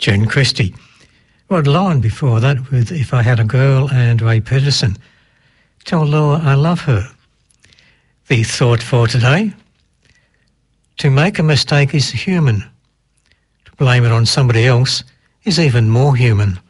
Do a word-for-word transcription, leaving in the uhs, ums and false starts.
June Christie. Well, the line before that with If I Had a Girl and Ray Peterson. Tell Laura I love her. The thought for today. To make a mistake is human. To blame it on somebody else is even more human.